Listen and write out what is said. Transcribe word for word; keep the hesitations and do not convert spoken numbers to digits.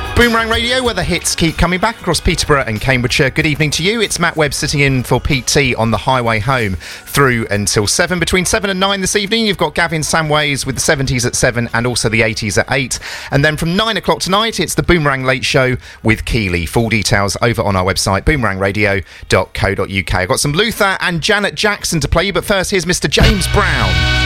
Boomerang Radio, where the hits keep coming back across Peterborough and Cambridgeshire. Good evening to you. It's Matt Webb sitting in for Pete T on the highway home through until seven. Between seven and nine this evening, you've got Gavin Samways with the seventies at seven and also the eighties at eight. And then from nine o'clock tonight, it's the Boomerang Late Show with Keeley. Full details over on our website, boomerang radio dot co dot uk. I've got some Luther and Janet Jackson to play you, but first, here's Mister James Brown.